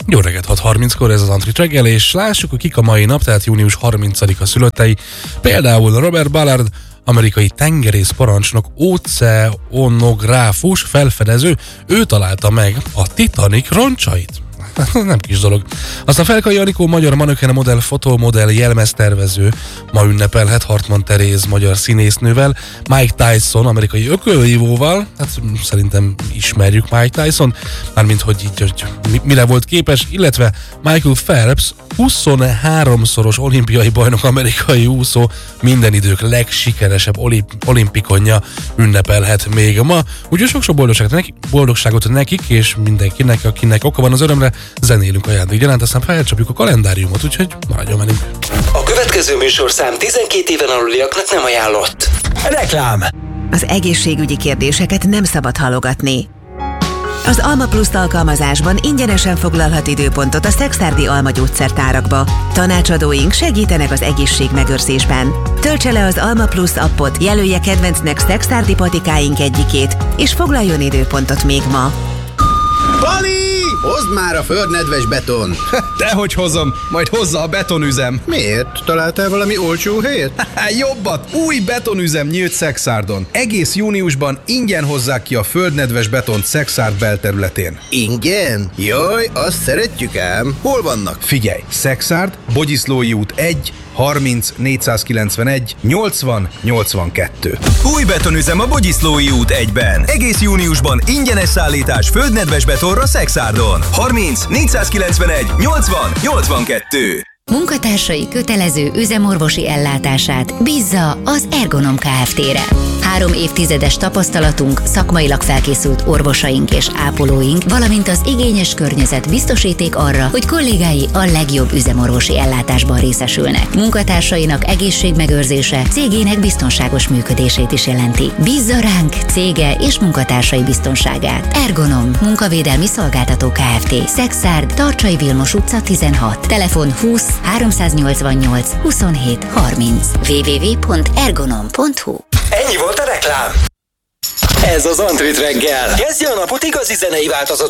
Jó reggelt, 6:30-kor ez az Antrit reggel, és lássuk, hogy kik a mai nap, tehát június 30-a szülöttei. Például Robert Ballard, amerikai tengerész parancsnok, óceanográfus, felfedező, ő találta meg a Titanic roncsait. Nem kis dolog. Aztán Felkai Anikó, magyar manöken modell, fotomodell, jelmeztervező, ma ünnepelhet Hartmann Teréz, magyar színésznővel, Mike Tyson, amerikai ökölvívóval, hát szerintem ismerjük Mike Tyson, mármint hogy így, hogy mire volt képes, illetve Michael Phelps, 23-szoros olimpiai bajnok, amerikai úszó, minden idők legsikeresebb olimpikonja ünnepelhet még ma. Úgyhogy sok-sok boldogságot nekik és mindenkinek, akinek oka van az örömre, zenélünk ajándékgyaránt, aztán felcsapjuk a kalendáriumot, úgyhogy maradjon velünk. A következő műsorszám 12 éven aluliaknak nem ajánlott. Reklám! Az egészségügyi kérdéseket nem szabad halogatni. Az Alma Plus alkalmazásban ingyenesen foglalhat időpontot a Szekszárdi Alma gyógyszertárakba. Tanácsadóink segítenek az egészségmegőrzésben. Töltse le az Alma Plus appot, jelölje kedvencnek Szekszárdi patikáink egyikét, és foglaljon időpontot még ma. Pali! Hozd már a földnedves beton! Dehogy hozom, majd hozza a betonüzem. Miért? Találtál valami olcsó helyet? Jobbat! Új betonüzem nyílt Szekszárdon. Egész júniusban ingyen hozzák ki a földnedves betont Szekszárd belterületén. Ingyen? Jaj, azt szeretjük ám. Hol vannak? Figyelj! Szekszárd, Bogyiszlói út 1, 30 491 80 82. Új betonüzem a Bogyiszlói út 1-ben. Egész júniusban ingyenes szállítás földnedves betonra Szekszárdon. 30 491 80 82. Munkatársai kötelező üzemorvosi ellátását bízza az Ergonom Kft-re. 3 évtizedes tapasztalatunk, szakmailag felkészült orvosaink és ápolóink, valamint az igényes környezet biztosíték arra, hogy kollégái a legjobb üzemorvosi ellátásban részesülnek. Munkatársainak egészségmegőrzése cégének biztonságos működését is jelenti. Bízza ránk cége és munkatársai biztonságát. Ergonom Munkavédelmi Szolgáltató Kft. Szekszárd, Tarcsai Vilmos utca 16. Telefon 20 388 27 30. www.ergonom.hu. Ennyi volt a reklám. Ez az Antrit reggel. Kezdje a napot igazi zenei változat